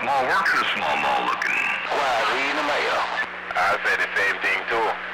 Small works or small mall looking? Well, reading the mail. I say the same thing too.